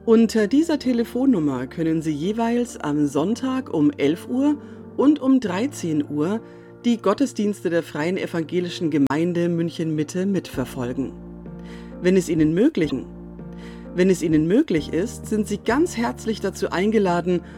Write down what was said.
Unter dieser Telefonnummer können Sie jeweils am Sonntag um 11 Uhr und um 13 Uhr die Gottesdienste der Freien Evangelischen Gemeinde München-Mitte mitverfolgen. Wenn es Ihnen möglich ist, sind Sie ganz herzlich dazu eingeladen,